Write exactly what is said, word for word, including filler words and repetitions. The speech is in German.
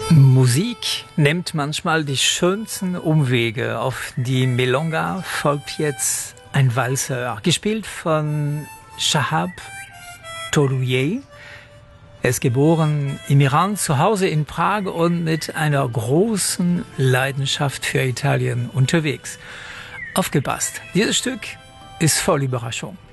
Musik nimmt manchmal die schönsten Umwege. Auf die Milonga folgt jetzt ein Walzer, gespielt von Shahab Tolouye. Er ist geboren im Iran, zu Hause in Prag und mit einer großen Leidenschaft für Italien unterwegs. Aufgepasst, dieses Stück ist voll Überraschung.